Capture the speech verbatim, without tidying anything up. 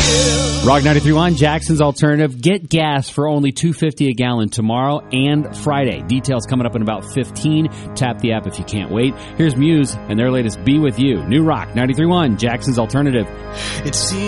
Rock ninety-three point one, Jackson's Alternative. Get gas for only two dollars and fifty cents a gallon tomorrow and Friday. Details coming up in about fifteen. Tap the app if you can't wait. Here's Muse and their latest Be With You. New Rock ninety-three point one, Jackson's Alternative. It seems